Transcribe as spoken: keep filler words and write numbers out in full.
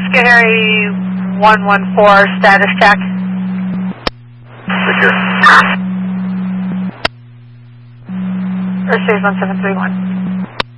Alaska Harry one one four, status check. Secure. Earth Series one seven three one.